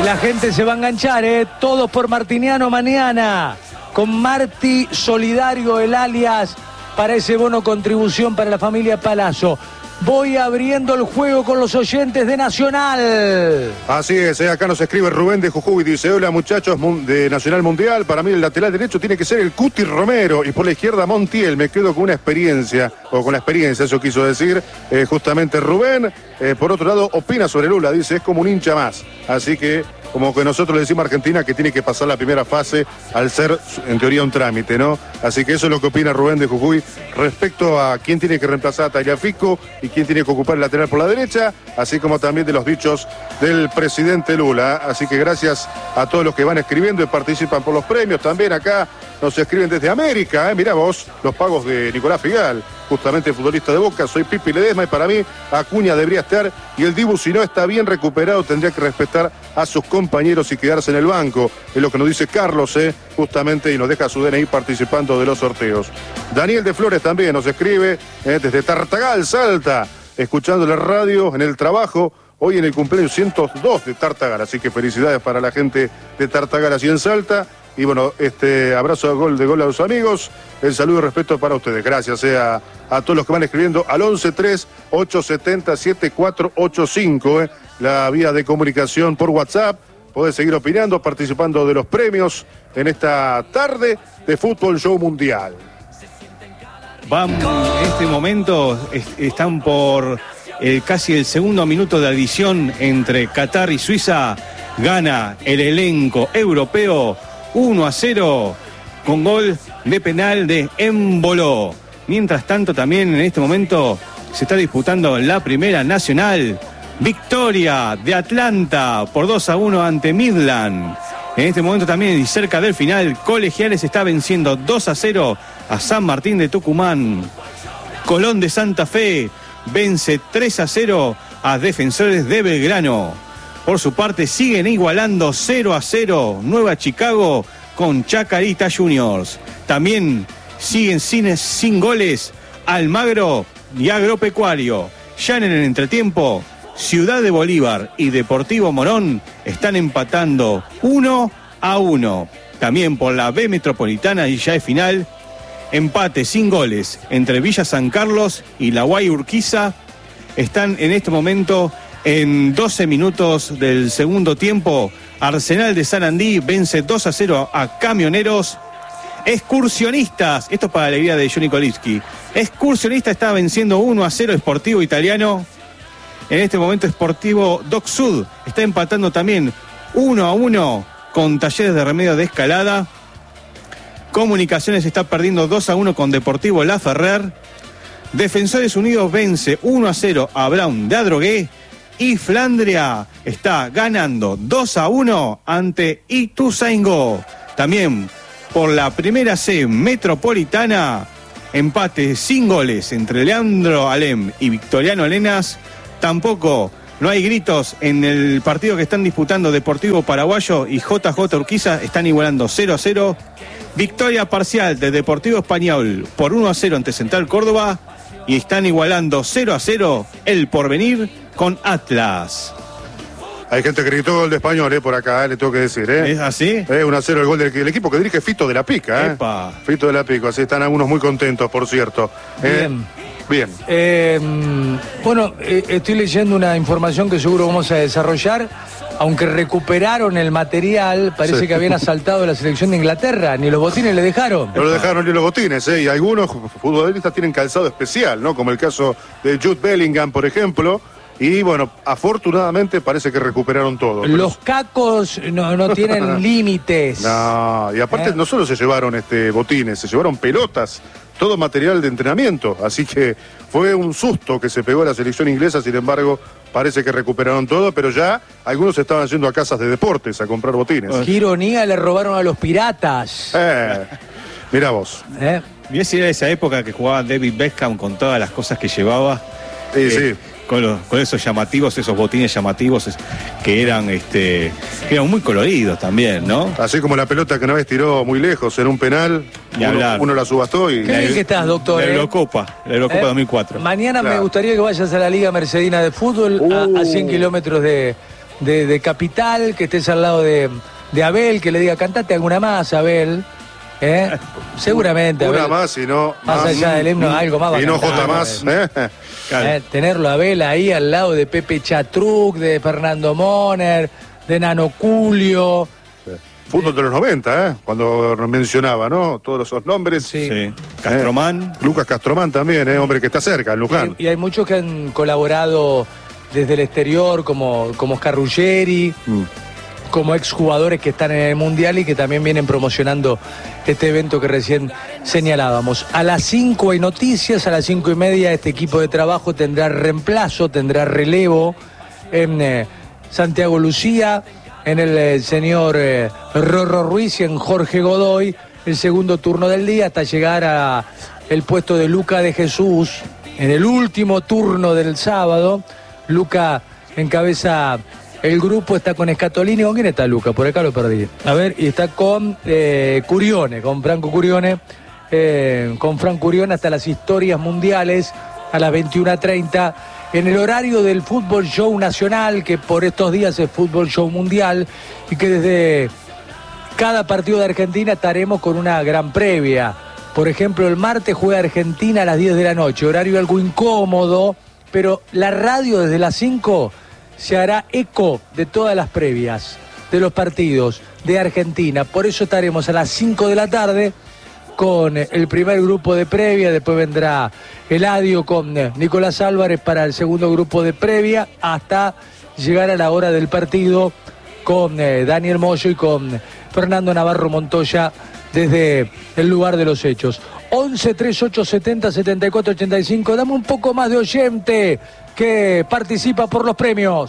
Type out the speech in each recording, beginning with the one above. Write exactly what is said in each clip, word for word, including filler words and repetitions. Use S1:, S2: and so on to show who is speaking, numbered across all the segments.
S1: Y la gente se va a enganchar, ¿eh? Todos por Martiniano mañana. Con Marti Solidario, el alias, para ese bono contribución para la familia Palazzo. Voy abriendo el juego con los oyentes de Nacional.
S2: Así es, ¿eh? Acá nos escribe Rubén de Jujuy, dice: hola muchachos de Nacional Mundial, para mí el lateral derecho tiene que ser el Cuti Romero y por la izquierda Montiel. Me quedo con una experiencia, o con la experiencia, eso quiso decir eh, justamente Rubén. Eh, por otro lado, opina sobre Lula, dice, es como un hincha más, así que como que nosotros le decimos a Argentina que tiene que pasar la primera fase al ser, en teoría, un trámite, ¿no? Así que eso es lo que opina Rubén de Jujuy respecto a quién tiene que reemplazar a Tagliafico y quién tiene que ocupar el lateral por la derecha, así como también de los dichos del presidente Lula. Así que gracias a todos los que van escribiendo y participan por los premios. También acá nos escriben desde América, ¿eh? Mirá vos, los pagos de Nicolás Figal, justamente futbolista de Boca. Soy Pipi Ledesma y para mí Acuña debería estar y el Dibu, si no está bien recuperado, tendría que respetar a sus compañeros y quedarse en el banco. Es lo que nos dice Carlos, ¿eh? Justamente, y nos deja su D N I participando de los sorteos. Daniel de Flores también nos escribe ¿eh? desde Tartagal, Salta, escuchando la radio en el trabajo. Hoy en el cumpleaños ciento dos de Tartagal, así que felicidades para la gente de Tartagal así en Salta. Y bueno, este abrazo de gol de gol a los amigos. El saludo y respeto para ustedes. Gracias eh, a, a todos los que van escribiendo al once tres ocho siete cero siete cuatro ocho cinco, eh, la vía de comunicación por WhatsApp. Podés seguir opinando, participando de los premios en esta tarde de Fútbol Show Mundial.
S3: Vamos, en este momento est están por eh, casi el segundo minuto de adición entre Qatar y Suiza. Gana el elenco europeo uno a cero con gol de penal de Embolo. Mientras tanto, también en este momento se está disputando la primera nacional. Victoria de Atlanta por dos a uno ante Midland. En este momento también y cerca del final, Colegiales está venciendo dos a cero a San Martín de Tucumán. Colón de Santa Fe vence tres a cero a Defensores de Belgrano. Por su parte siguen igualando cero a cero Nueva Chicago con Chacarita Juniors. También siguen sin, sin goles Almagro y Agropecuario. Ya en el entretiempo, Ciudad de Bolívar y Deportivo Morón están empatando uno a uno. También por la B Metropolitana y ya es final, empate sin goles entre Villa San Carlos y La Guay Urquiza. Están en este momento en doce minutos del segundo tiempo. Arsenal de Sarandí vence dos a cero a Camioneros. Excursionistas, esto es para la alegría de Johnny Kolitsky. Excursionista está venciendo uno a cero Sportivo Italiano. En este momento Sportivo Doc Sud está empatando también uno a uno con Talleres de Remedio de Escalada. Comunicaciones está perdiendo dos a uno con Deportivo La Ferrer. Defensores Unidos vence uno a cero a Brown de Adrogué. Y Flandria está ganando dos a uno ante Ituzaingó. También por la primera C Metropolitana, empate sin goles entre Leandro Alem y Victoriano Arenas. Tampoco no hay gritos en el partido que están disputando Deportivo Paraguayo y J J Urquiza. Están igualando cero a cero. Victoria parcial de Deportivo Español por uno a cero ante Central Córdoba. Y están igualando cero a cero el Porvenir con Atlas.
S2: Hay gente que gritó gol de Español, eh, por acá, eh, le tengo que decir, ¿eh?
S3: ¿Es así?
S2: Eh, uno a cero el gol del, del equipo que dirige Fito de la Pica, ¿eh?
S3: Epa.
S2: Fito de la Pica, así están algunos muy contentos, por cierto. Eh,
S1: Bien.
S2: Bien.
S1: Eh, bueno, eh, estoy leyendo una información que seguro vamos a desarrollar. Aunque recuperaron el material, parece
S2: Sí.
S1: que habían asaltado la selección de Inglaterra. Ni los botines le dejaron.
S2: No lo dejaron ni los botines, ¿eh? Y algunos futbolistas tienen calzado especial, ¿no? Como el caso de Jude Bellingham, por ejemplo. Y bueno, afortunadamente parece que recuperaron todo. Pero...
S1: Los cacos no, no tienen límites.
S2: No, y aparte
S1: ¿Eh?
S2: no solo se llevaron este botines, se llevaron pelotas, todo material de entrenamiento. Así que fue un susto que se pegó a la selección inglesa, sin embargo, parece que recuperaron todo, pero ya algunos estaban yendo a casas de deportes a comprar botines.
S1: Qué ironía, le robaron a los piratas.
S2: Eh, mirá vos.
S1: ¿Eh?
S3: Mirá si era esa época que jugaba David Beckham con todas las cosas que llevaba.
S2: Sí,
S3: eh,
S2: sí.
S3: Con, los, con esos llamativos, esos botines llamativos es, que eran este que eran muy coloridos también, ¿no?
S2: Así como la pelota que una vez tiró muy lejos en un penal,
S3: Ni
S2: uno,
S3: hablar.
S2: uno la subastó y...
S1: Qué bien que estás, doctor.
S3: La
S1: ¿eh?
S3: Eurocopa, la Eurocopa
S1: ¿Eh?
S3: dos mil cuatro.
S1: Mañana
S2: Claro.
S1: me gustaría que vayas a la Liga Mercedina de Fútbol,
S2: Uh.
S1: a, a cien kilómetros de, de, de Capital, que estés al lado de, de Abel, que le diga, cantate alguna más, Abel. ¿Eh? Seguramente.
S2: Una
S1: Abel,
S2: más y no.
S1: Más, más allá del himno, algo más.
S2: Y no J más. ¿eh?
S1: Claro. ¿Eh? Tenerlo a Abel ahí al lado de Pepe Chatruc, de Fernando Moner, de Nano Culio.
S2: Fútbol de los noventa, ¿eh? Cuando mencionaba, ¿no? Todos esos nombres.
S3: Sí. sí. Castromán.
S2: Eh, Lucas Castromán también, ¿eh? Hombre que está cerca, en Luján.
S1: Y, y hay muchos que han colaborado desde el exterior, como, como Oscar Ruggeri, mm. como exjugadores que están en el Mundial y que también vienen promocionando este evento que recién señalábamos. A las cinco hay noticias, a las cinco y media este equipo de trabajo tendrá reemplazo, tendrá relevo en eh, Santiago Lucía, en el eh, señor eh, Rorro Ruiz y en Jorge Godoy, el segundo turno del día, hasta llegar a el puesto de Luca de Jesús, en el último turno del sábado. Luca encabeza el grupo, está con Scatolini. ¿Con quién está Luca? Por acá lo perdí. A ver, y está con eh, Curione, con Franco Curione, eh, con Franco Curione hasta las historias mundiales a las veintiuna treinta. En el horario del Fútbol Show Nacional, que por estos días es Fútbol Show Mundial, y que desde cada partido de Argentina estaremos con una gran previa. Por ejemplo, el martes juega Argentina a las diez de la noche, horario algo incómodo, pero la radio desde las cinco se hará eco de todas las previas de los partidos de Argentina. Por eso estaremos a las cinco de la tarde con el primer grupo de previa, después vendrá Eladio con Nicolás Álvarez para el segundo grupo de previa, hasta llegar a la hora del partido con eh, Daniel Moyo y con Fernando Navarro Montoya desde el lugar de los hechos. once, treinta y ocho, setenta, setenta y cuatro, ochenta y cinco. Dame un poco más de oyente que participa por los premios.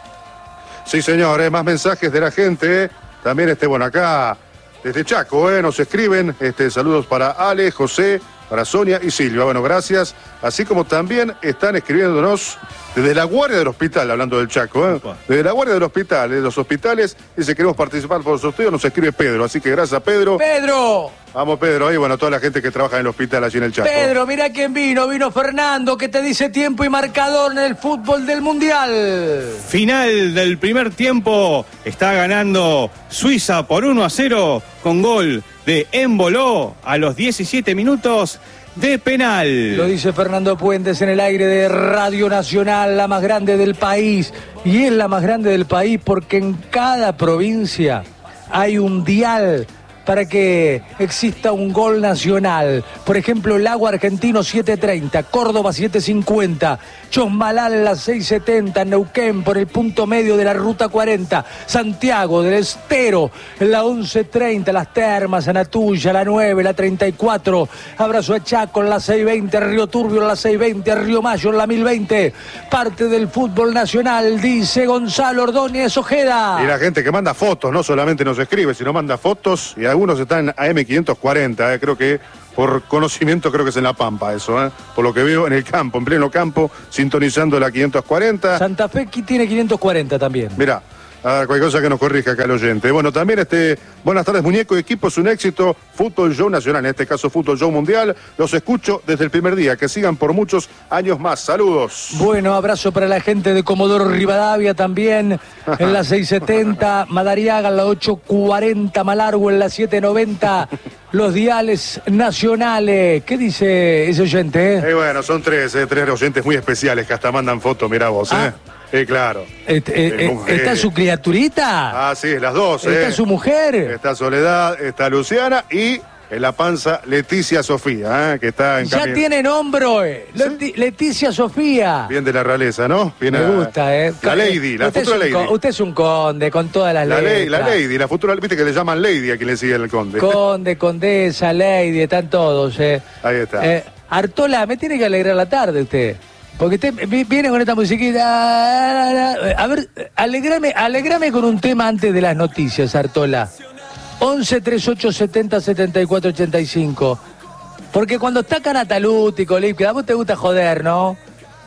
S2: Sí, señor, más mensajes de la gente. También, este, bueno, acá desde Chaco, ¿eh? Nos escriben, este, saludos para Ale, José, para Sonia y Silvia. Bueno, gracias. Así como también están escribiéndonos desde la guardia del hospital, hablando del Chaco, ¿eh? Desde la guardia del hospital, de los hospitales, dice queremos participar por los sorteos, nos escribe Pedro. Así que gracias, Pedro.
S1: ¡Pedro!
S2: Vamos, Pedro, ahí, bueno, toda la gente que trabaja en el hospital allí en el Chaco.
S1: Pedro, mira quién vino, vino Fernando, que te dice tiempo y marcador en el fútbol del Mundial.
S3: Final del primer tiempo, está ganando Suiza por uno a cero con gol de Emboló a los diecisiete minutos de penal.
S1: Lo dice Fernando Puentes en el aire de Radio Nacional, la más grande del país. Y es la más grande del país porque en cada provincia hay un dial para que exista un gol nacional. Por ejemplo, Lago Argentino siete treinta, Córdoba siete cincuenta, Chosmalal la seis setenta, Neuquén por el punto medio de la ruta cuarenta, Santiago del Estero la once treinta, Las Termas, Anatuya la nueve, la treinta y cuatro, Abrazo a Chaco en la seis veinte, Río Turbio en la seis veinte, Río Mayo en la mil veinte. Parte del fútbol nacional, dice Gonzalo Ordóñez Ojeda.
S2: Y la gente que manda fotos, no solamente nos escribe, sino manda fotos, y algunos están en A M quinientos cuarenta, eh, creo que por conocimiento creo que es en La Pampa eso, eh, por lo que veo en el campo, en pleno campo, sintonizando la quinientos cuarenta.
S1: Santa Fe tiene quinientos cuarenta también.
S2: Mirá, a cualquier cosa que nos corrija acá el oyente. Bueno, también este, buenas tardes, muñeco, equipo es un éxito, Fútbol Show Nacional, en este caso Fútbol Show Mundial, los escucho desde el primer día, que sigan por muchos años más, saludos.
S1: Bueno, abrazo para la gente de Comodoro Rivadavia también, en la seis setenta, Madariaga en la ocho cuarenta, Malargüe en la siete noventa, los diales nacionales. ¿Qué dice ese oyente?
S2: Eh? Eh, bueno, son tres, eh, tres oyentes muy especiales que hasta mandan fotos, mirá vos,
S1: ah.
S2: ¿eh? Eh, claro.
S1: Eh, eh, eh, ¿Está su criaturita?
S2: Ah, sí, las dos.
S1: ¿Está
S2: eh.
S1: su mujer?
S2: Está Soledad, está Luciana y en la panza Leticia Sofía, ¿eh? Que está en
S1: Ya
S2: camino.
S1: tiene nombre, ¿sí? Leticia Sofía.
S2: Bien de la realeza, ¿no?
S1: Viene Me gusta, ¿eh?
S2: La Lady, la
S1: usted
S2: futura Lady.
S1: Con, usted es un conde con todas las
S2: la
S1: letras.
S2: Ley, la Lady, la futura, viste que le llaman Lady a quien le sigue el conde.
S1: Conde, condesa, Lady, están todos, ¿eh?
S2: Ahí está.
S1: Eh, Artola, me tiene que alegrar la tarde usted. Porque usted viene con esta musiquita. A ver, alegrame, alegrame con un tema antes de las noticias, Artola. once, treinta y ocho, setenta, setenta y cuatro, ochenta y cinco. Porque cuando está Canataluti, Colipka, a vos te gusta joder, ¿no?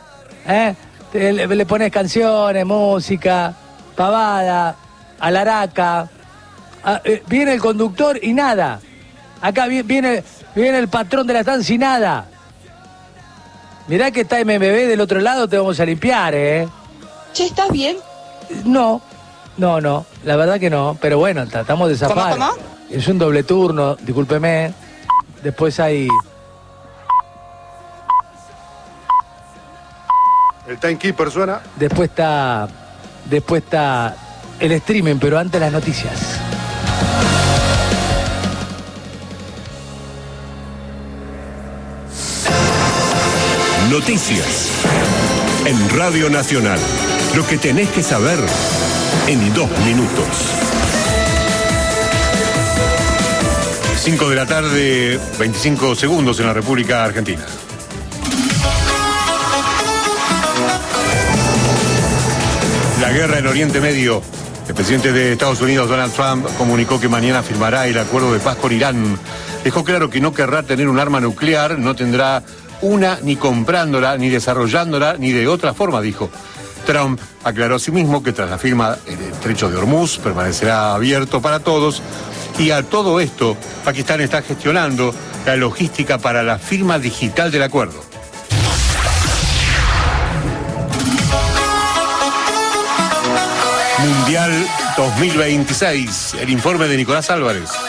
S1: ¿Eh? Te, le, le pones canciones, música, pavada, alaraca. Ah, eh, viene el conductor y nada. Acá viene, viene el patrón de la estancia y nada. Mirá que está M M B del otro lado, te vamos a limpiar, ¿eh?
S4: Che, ¿estás bien?
S1: No, no, no, la verdad que no, pero bueno, tratamos de zafar.
S4: ¿Cómo, cómo?
S1: Es un doble turno, discúlpeme. Después hay...
S2: El timekeeper suena.
S1: Después está... Después está el streaming, pero antes las noticias.
S5: Noticias en Radio Nacional. Lo que tenés que saber en dos minutos.
S2: cinco de la tarde, veinticinco segundos en la República Argentina. La guerra en Oriente Medio. El presidente de Estados Unidos, Donald Trump, comunicó que mañana firmará el acuerdo de paz con Irán. Dejó claro que no querrá tener un arma nuclear, no tendrá una ni comprándola, ni desarrollándola, ni de otra forma, dijo. Trump aclaró asimismo que tras la firma el estrecho de Hormuz permanecerá abierto para todos. Y a todo esto, Pakistán está gestionando la logística para la firma digital del acuerdo. Mundial dos mil veintiséis, el informe de Nicolás Álvarez.